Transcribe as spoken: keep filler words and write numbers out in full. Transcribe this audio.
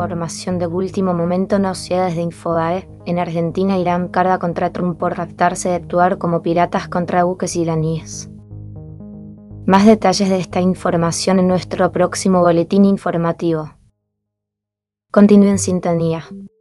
información de último momento anunciada desde Infobae. En Argentina, Irán carga contra Trump por jactarse de actuar como piratas contra buques iraníes. Más detalles de esta información en nuestro próximo boletín informativo. Continúe en sintonía.